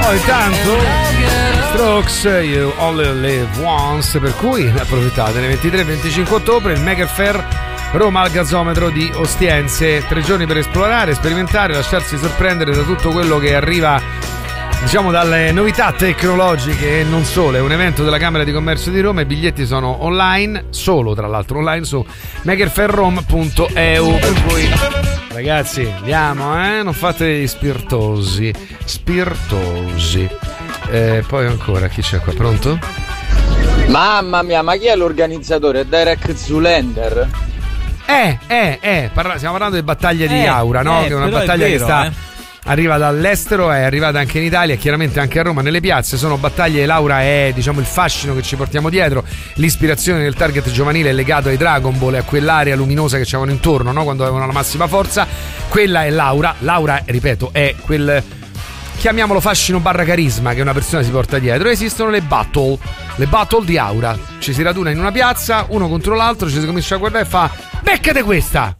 Poi tanto Strokes, You Only Live Once, per cui approfittate. Il 23-25 ottobre il Maker Faire Roma al Gazzometro di Ostiense. 3 giorni per esplorare, sperimentare, lasciarsi sorprendere da tutto quello che arriva, diciamo, dalle novità tecnologiche e non solo. È un evento della Camera di Commercio di Roma. I biglietti sono online, solo tra l'altro online su makerfairrome.eu, per cui ragazzi andiamo, non fate gli spiritosi. Poi ancora chi c'è qua, pronto? Mamma mia, ma chi è l'organizzatore? È Derek Zoolander? Stiamo parlando di battaglia di Aura, no? Che è una battaglia che arriva dall'estero, è arrivata anche in Italia e chiaramente anche a Roma nelle piazze. Sono battaglie, Laura, è diciamo il fascino che ci portiamo dietro, l'ispirazione del target giovanile è legato ai Dragon Ball e a quell'area luminosa che c'avevano intorno, no? Quando avevano la massima forza. Quella è Laura, ripeto, è quel, chiamiamolo fascino barra carisma che una persona si porta dietro. Esistono le battle di Aura, ci si raduna in una piazza, uno contro l'altro, ci si comincia a guardare e fa: beccate questa!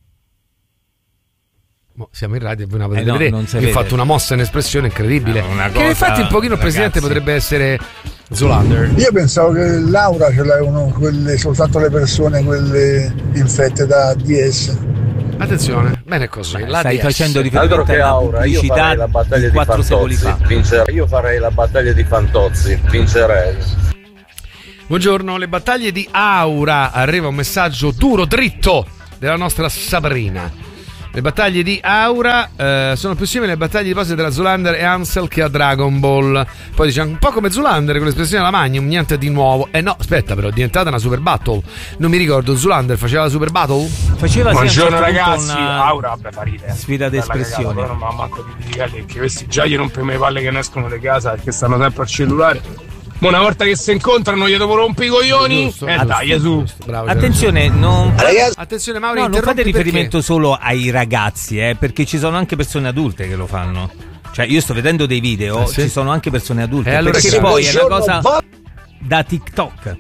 Siamo in radio e voi non potete vedere. Io ho fatto una mossa, un'espressione incredibile, che infatti un pochino il presidente potrebbe essere Zoolander. Io pensavo che l'Aura ce l'avevano soltanto le persone quelle infette da DS. Attenzione, bene così. Stai facendo riferimento alla pubblicità di 4 secoli fa. Io farei la battaglia di Fantozzi, vincerei. Buongiorno, le battaglie di Aura. Arriva un messaggio duro, dritto della nostra Sabrina. Le battaglie di Aura sono più simili alle battaglie di base della Zoolander e Ansel che a Dragon Ball. Poi dice un po' come Zoolander con l'espressione alla Magnum, niente di nuovo. No, aspetta, però è diventata una super battle. Non mi ricordo, Zoolander faceva la super battle? Faceva. Buongiorno ragazzi, Aura vabbè fa ridere. Sfida d'espressione. Però non mi ha manco di criticare, perché questi già gli rompiamo le palle che ne escono di casa perché stanno sempre al cellulare. Ma una volta che si incontrano gli dopo rompi i coglioni. Dai, su. Bravo, attenzione, attenzione Mauro, non fate riferimento solo ai ragazzi, perché ci sono anche persone adulte che lo fanno. Cioè io sto vedendo dei video, ci sono anche persone adulte, allora perché poi è una cosa da TikTok.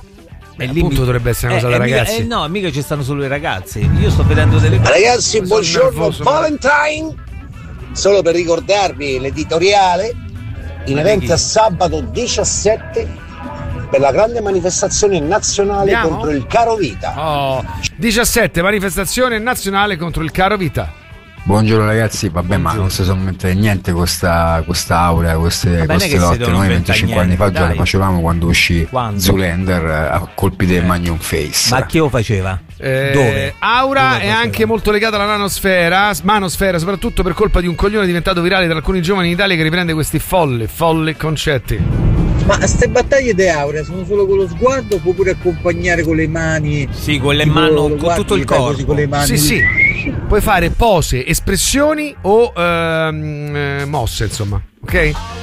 E lì dovrebbe essere una cosa da ragazzi. No, mica ci stanno solo i ragazzi. Io sto vedendo delle cose. Ragazzi, buongiorno, Valentine. Solo per ricordarvi l'editoriale. In evento sabato 17 per la grande manifestazione nazionale contro il caro vita. 17 manifestazione nazionale contro il caro vita. Buongiorno ragazzi, vabbè, ma non si sono mettere niente questa Aura, queste lotte. Noi 25 anni fa già le facevamo quando uscì Zoolander a colpi del Magnum Face. Ma chi lo faceva? Dove? Aura è anche molto legata alla manosfera, soprattutto per colpa di un coglione diventato virale tra alcuni giovani in Italia che riprende questi folli concetti. Ma queste battaglie di Aura sono solo con lo sguardo o può pure accompagnare con le mani? Sì, con le mani, con tutto il corpo. Con le mani. Sì. Puoi fare pose, espressioni o mosse, insomma, ok?